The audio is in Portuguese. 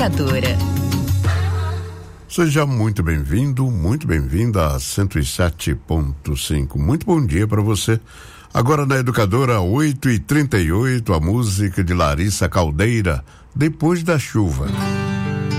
Educadora. Seja muito bem-vindo, muito bem-vinda a 107.5. Muito bom dia para você. Agora na Educadora, 8h38, a música de Larissa Caldeira, Depois da Chuva.